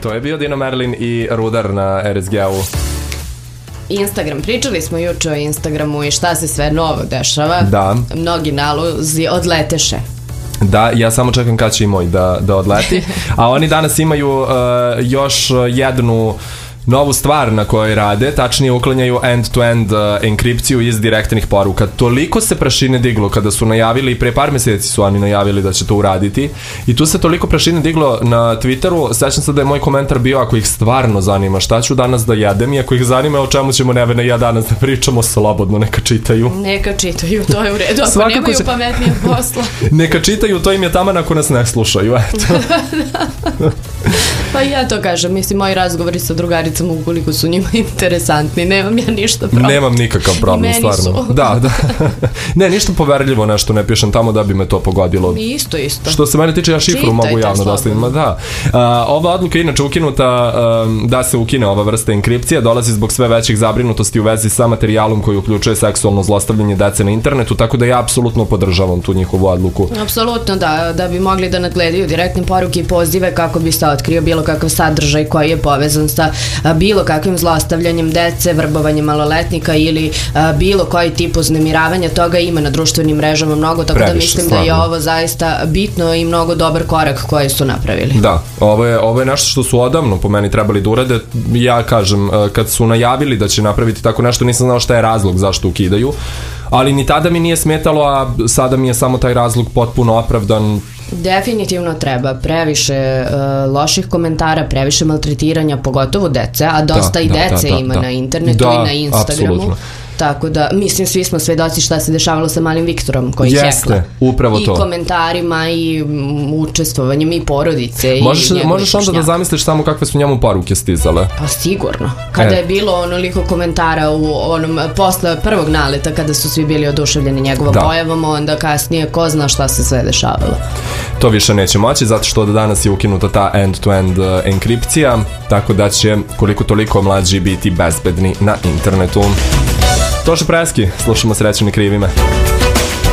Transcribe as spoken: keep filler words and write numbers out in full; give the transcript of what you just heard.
To je bio Dino Merlin i Rudar na R S G-u. Instagram, pričali smo juče o Instagramu i šta se sve novo dešava. Da. Mnogi nalozi odleteše. Da, ja samo čekam kad će i moj da, da odleti. A oni danas imaju uh, još jednu novu stvar na kojoj rade, tačnije uklanjaju end-to-end uh, enkripciju iz direktnih poruka. Toliko se prašine diglo kada su najavili, i pre par meseci su oni najavili da će to uraditi, i tu se toliko prašine diglo na Twitteru. Sećam se da je moj komentar bio: ako ih stvarno zanima šta ću danas da jedem i ako ih zanima o čemu ćemo Nevena i ja danas da pričamo, slobodno neka čitaju. Neka čitaju, to je u redu, ako Svakako nemaju će... pametnije posla. Neka čitaju, to im je taman ako nas ne slušaju, eto. Pa ja to kažem, mislim, moji razgovori sa drugaricama, ukoliko su njima interesantni, nemam ja ništa problem. Nemam nikakav problem, stvarno. Da, da. Ne, ništa poverljivo nešto ne pišem tamo da bi me to pogodilo. Isto, isto. Što se mene tiče, ja šifru Čitajte mogu javno dostaviti. Ma da. A, ova odluka je inače ukinuta, um, da se ukine ova vrsta enkripcije, dolazi zbog sve većih zabrinutosti u vezi sa materijalom koji uključuje seksualno zlostavljanje dece na internetu, tako da ja apsolutno podržavam tu njihovu odluku. Apsolutno, da, da bi mogli da nadgledaju direktne poruke i pozive kako bi se otkrio bilo kakav sadržaj koji je povezan sa a, bilo kakvim zlostavljanjem dece, vrbovanjem maloletnika ili a, bilo koji tip uznemiravanja. Toga ima na društvenim mrežama mnogo, tako Previše, da mislim stvarno. Da je ovo zaista bitno i mnogo dobar korak koji su napravili. Da, ovo je, ovo je nešto što su odavno po meni trebali da urade. Ja kažem, kad su najavili da će napraviti tako nešto, nisam znao šta je razlog zašto ukidaju, ali ni tada mi nije smetalo, a sada mi je samo taj razlog potpuno opravdan. Definitivno treba. Previše uh, loših komentara, previše maltretiranja, pogotovo dece, a dosta da, i dece da, da, ima da. na internetu da, i na Instagramu. Apsolutno. Tako da, mislim, svi smo svedoci šta se dešavalo sa malim Viktorom koji je hekla. Upravo to. I komentarima i um, učestvovanjem i porodice. Možeš, i možeš onda da zamisliš samo kakve su njemu poruke stizale. Pa sigurno. Kada e. je bilo onoliko komentara u onom, posle prvog naleta, kada su svi bili oduševljeni njegovom da. pojavom, onda kasnije ko zna šta se sve dešavalo. To više neće moći, zato što od danas je ukinuta ta end-to-end uh, enkripcija, tako da će koliko toliko mlađi biti bezbedni na internetu. Toše Preski, slušamo Srećom i krivime.